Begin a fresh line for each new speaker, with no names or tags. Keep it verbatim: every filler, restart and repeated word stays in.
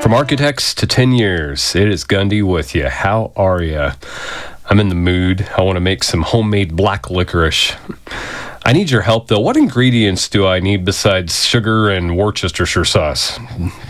From architects to ten years, it is Gundy with you. How are you? I'm in the mood. I want to make some homemade black licorice. I need your help, though. What ingredients do I need besides sugar and Worcestershire sauce?